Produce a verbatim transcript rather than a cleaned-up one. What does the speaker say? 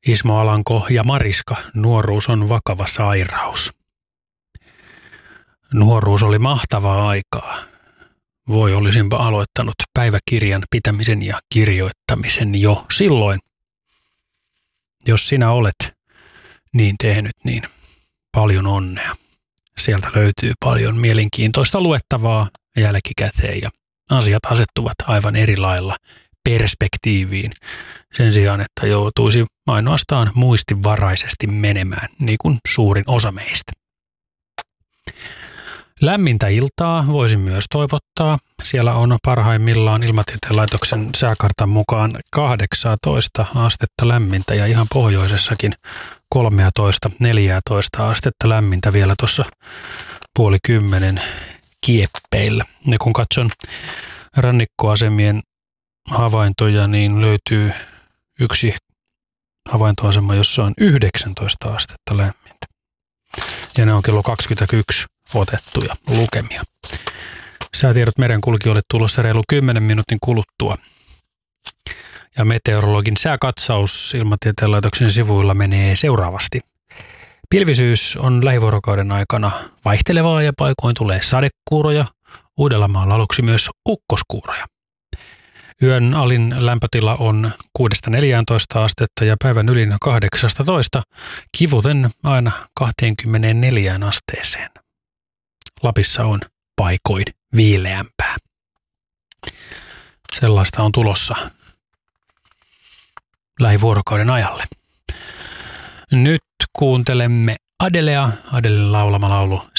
Ismo Alanko ja Mariska, nuoruus on vakava sairaus. Nuoruus oli mahtavaa aikaa. Voi olisinpa aloittanut päiväkirjan pitämisen ja kirjoittamisen jo silloin. Jos sinä olet niin tehnyt, niin paljon onnea. Sieltä löytyy paljon mielenkiintoista luettavaa jälkikäteen ja asiat asettuvat aivan eri lailla perspektiiviin sen sijaan, että joutuisi ainoastaan muistivaraisesti menemään, niin kuin suurin osa meistä. Lämmintä iltaa voisin myös toivottaa. Siellä on parhaimmillaan Ilmatieteen laitoksen sääkartan mukaan kahdeksantoista astetta lämmintä ja ihan pohjoisessakin kolmetoista neljätoista astetta lämmintä vielä tuossa puoli kymmenen kieppeillä. Ja kun katson rannikkoasemien havaintoja, niin löytyy yksi havaintoasema, jossa on yhdeksäntoista astetta lämmintä. Ja ne on kello kaksikymmentäyksi otettuja lukemia. Säätiedot merenkulkijoille tulossa reilu kymmenen minuutin kuluttua. Ja meteorologin sääkatsaus Ilmatieteen laitoksen sivuilla menee seuraavasti. Pilvisyys on lähivuorokauden aikana vaihtelevaa ja paikoin tulee sadekuuroja. Uudellamaalla aluksi myös ukkoskuuroja. Yön alin lämpötila on kuudesta neljääntoista astetta ja päivän ylin kahdeksastatoista, kivuten aina kaksikymmentäneljä asteeseen. Lapissa on paikoin viileämpää. Sellaista on tulossa lähivuorokauden ajalle. Nyt kuuntelemme Adelea, Adelen laulama laulu